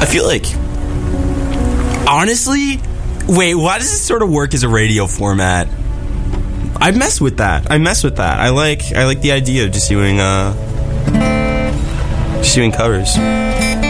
I feel like, honestly, wait, why does this sort of work as a radio format? I mess with that. I like the idea of just doing covers.